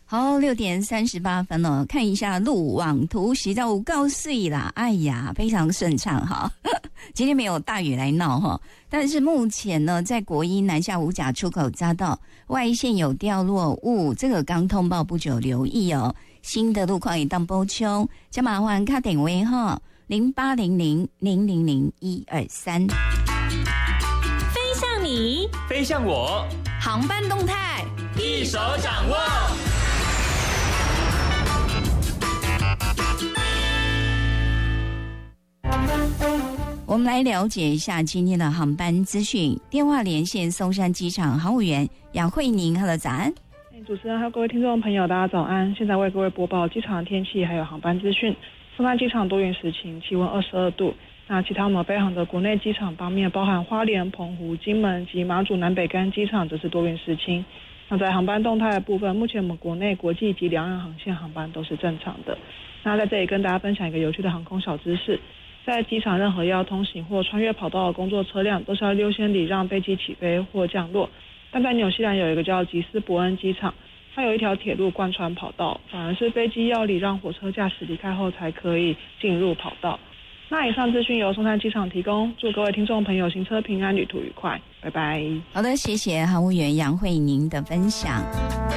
好，6:38了，看一下路网图，实在有够水啦，哎呀，非常顺畅哈。今天没有大雨来闹哈，但是目前呢，在国一南下五甲出口匝道外线有掉落物，这个刚通报不久，留意哦。新的路况也当补充，就麻烦打电话哈，0800-000-123。 飞向你， 飞向我， 航班动态一手掌握。 我们来了解一下今天的航班资讯。电话连线松山机场航务员杨慧宁 ，Hello， 早安。 主持人还有各位听众朋友，大家早安！现在为各位播报机场的天气还有航班资讯。松山机场多云时晴，气温22度。那其他我们北航的国内机场方面，包含花莲、澎湖、金门及马祖南北干机场，则是多云时晴。那在航班动态的部分，目前我们国内国际及两岸航线航班都是正常的。那在这里跟大家分享一个有趣的航空小知识。在机场任何要通行或穿越跑道的工作车辆，都是要优先礼让飞机起飞或降落。但在纽西兰有一个叫吉斯伯恩机场，它有一条铁路贯穿跑道，反而是飞机要礼让火车驾驶离开后才可以进入跑道。那以上资讯由松山机场提供，祝各位听众朋友行车平安，旅途愉快，拜拜。 好的，谢谢航务员杨慧宁的分享。